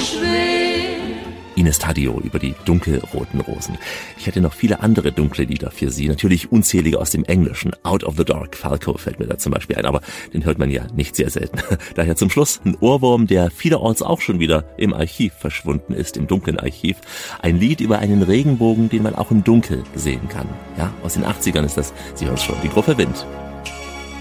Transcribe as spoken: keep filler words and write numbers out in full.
schwer. Ines Taddeo über die dunkelroten Rosen. Ich hätte noch viele andere dunkle Lieder für Sie, natürlich unzählige aus dem Englischen. Out of the Dark, Falco fällt mir da zum Beispiel ein, aber den hört man ja nicht sehr selten. Daher zum Schluss ein Ohrwurm, der vielerorts auch schon wieder im Archiv verschwunden ist, im dunklen Archiv. Ein Lied über einen Regenbogen, den man auch im Dunkel sehen kann. Ja, aus den achtzigern ist das, Sie hören es schon, die Gruppe Wind.